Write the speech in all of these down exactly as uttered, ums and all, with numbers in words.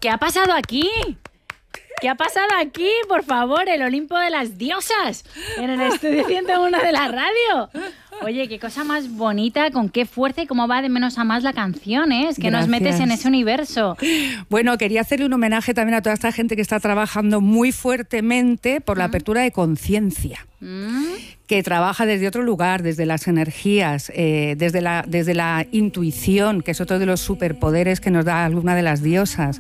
¿Qué ha pasado aquí? ¿Qué ha pasado aquí? Por favor, el Olimpo de las diosas en el estudio ciento uno de la radio. Oye, qué cosa más bonita, con qué fuerza y cómo va de menos a más la canción, ¿eh? Es que Gracias. Nos metes en ese universo. Bueno, quería hacerle un homenaje también a toda esta gente que está trabajando muy fuertemente por la apertura de conciencia. ¿Mm? Que trabaja desde otro lugar, desde las energías, eh, desde, la, desde la intuición, que es otro de los superpoderes que nos da alguna de las diosas.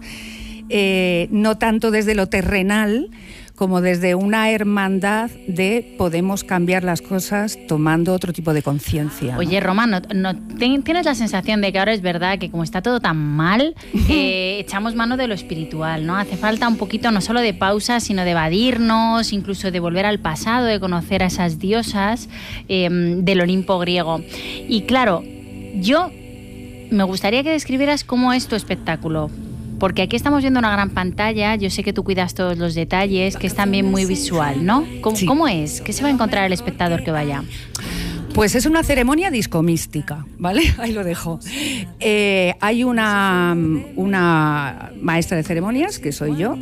Eh, no tanto desde lo terrenal, como desde una hermandad de podemos cambiar las cosas tomando otro tipo de conciencia, ¿no? Oye, Roma, ¿no, no tienes la sensación de que ahora es verdad que como está todo tan mal, eh, echamos mano de lo espiritual, ¿no? Hace falta un poquito no solo de pausa, sino de evadirnos, incluso de volver al pasado, de conocer a esas diosas eh, del Olimpo griego. Y claro, yo me gustaría que describieras cómo es tu espectáculo. Porque aquí estamos viendo una gran pantalla, yo sé que tú cuidas todos los detalles, que es también muy visual, ¿no? ¿Cómo, sí. ¿Cómo es? ¿Qué se va a encontrar el espectador que vaya? Pues es una ceremonia discomística, ¿vale? Ahí lo dejo. Eh, hay una, una maestra de ceremonias, que soy yo,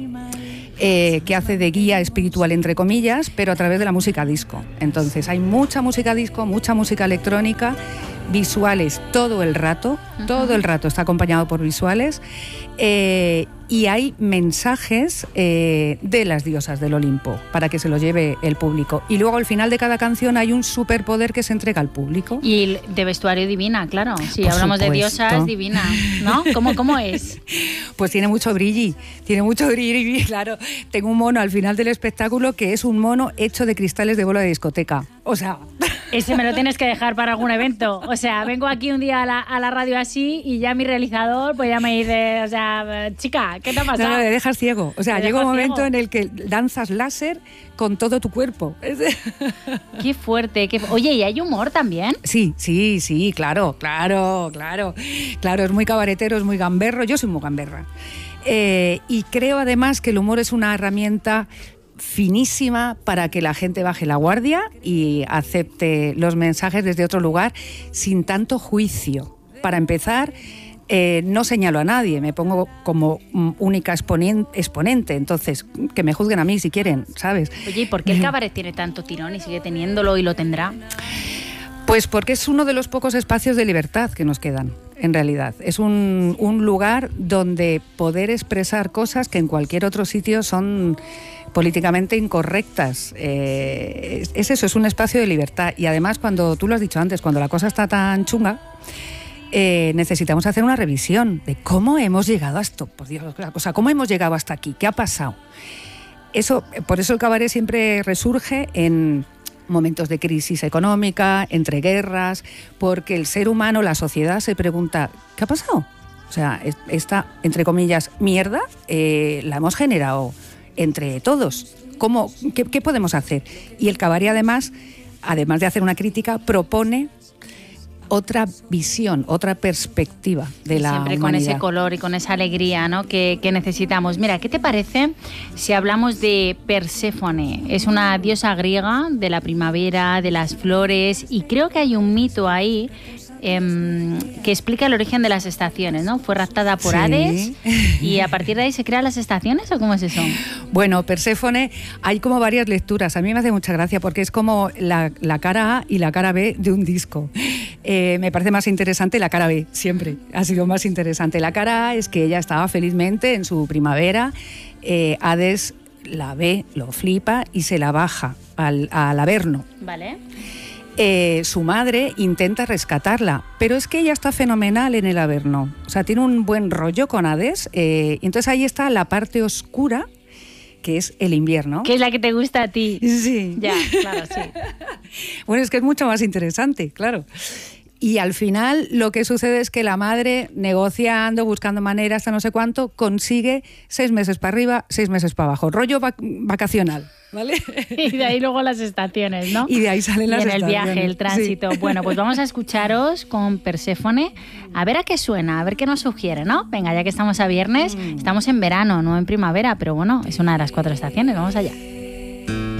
eh, que hace de guía espiritual, entre comillas, pero a través de la música disco. Entonces hay mucha música disco, mucha música electrónica, visuales todo el rato, uh-huh. todo el rato está acompañado por visuales, eh, y hay mensajes eh, de las diosas del Olimpo para que se los lleve el público. Y luego al final de cada canción hay un superpoder que se entrega al público. Y de vestuario divina, claro. Si por hablamos supuesto. De diosas, divina, ¿no? ¿Cómo, cómo es? Pues tiene mucho brilli, tiene mucho brilli, claro. Tengo un mono al final del espectáculo que es un mono hecho de cristales de bola de discoteca. O sea... Ese me lo tienes que dejar para algún evento. O sea, vengo aquí un día a la, a la radio así y ya mi realizador pues ya me dice, o sea, chica, ¿qué te ha pasado? No, no, le dejas ciego. O sea, llega un momento ciego? En el que lanzas láser con todo tu cuerpo. Qué fuerte. Qué... Oye, ¿y hay humor también? Sí, sí, sí, claro, claro, claro. Claro, es muy cabaretero, es muy gamberro. Yo soy muy gamberra. Eh, y creo además que el humor es una herramienta finísima para que la gente baje la guardia y acepte los mensajes desde otro lugar sin tanto juicio. Para empezar, eh, no señalo a nadie, me pongo como única exponente, entonces que me juzguen a mí si quieren, ¿sabes? Oye, ¿y por qué el cabaret tiene tanto tirón y sigue teniéndolo y lo tendrá? Pues porque es uno de los pocos espacios de libertad que nos quedan, en realidad. Es un, un lugar donde poder expresar cosas que en cualquier otro sitio son políticamente incorrectas. Eh, es eso, es un espacio de libertad. Y además, cuando tú lo has dicho antes, cuando la cosa está tan chunga, eh, necesitamos hacer una revisión de cómo hemos llegado a esto. Por Dios, o sea, cómo hemos llegado hasta aquí, qué ha pasado. Eso, por eso el cabaret siempre resurge en momentos de crisis económica, entre guerras, porque el ser humano, la sociedad, se pregunta, ¿qué ha pasado? O sea, esta, entre comillas, mierda, eh, la hemos generado entre todos. ¿Cómo, qué, ¿Qué podemos hacer? Y el cabaret, además, además de hacer una crítica, propone otra visión, otra perspectiva de la Siempre humanidad. Con ese color y con esa alegría, ¿no?, que, que necesitamos. Mira, ¿qué te parece si hablamos de Perséfone? Es una diosa griega de la primavera, de las flores, y creo que hay un mito ahí Eh, que explica el origen de las estaciones, ¿no? Fue raptada por sí. Hades y a partir de ahí se crean las estaciones, ¿o cómo es eso? Bueno, Perséfone, hay como varias lecturas. A mí me hace mucha gracia porque es como la, la cara A y la cara B de un disco. Eh, me parece más interesante la cara B, siempre ha sido más interesante. La cara A es que ella estaba felizmente en su primavera, eh, Hades la ve, lo flipa y se la baja al, al Averno. Vale. Eh, su madre intenta rescatarla, pero es que ella está fenomenal en el Averno, o sea, tiene un buen rollo con Hades, eh, y entonces ahí está la parte oscura, que es el invierno. Que es la que te gusta a ti. Sí. Ya, claro, sí. Bueno, es que es mucho más interesante, claro. Y al final lo que sucede es que la madre, negociando, buscando maneras, hasta no sé cuánto, consigue seis meses para arriba, seis meses para abajo, rollo vac- vacacional. ¿Vale? Y de ahí luego las estaciones, ¿no? Y de ahí salen las estaciones. Y en el viaje, el tránsito. Sí. Bueno, pues vamos a escucharos con Perséfone, a ver a qué suena, a ver qué nos sugiere, ¿no? Venga, ya que estamos a viernes, mm. estamos en verano, no en primavera, pero bueno, es una de las cuatro estaciones, vamos allá.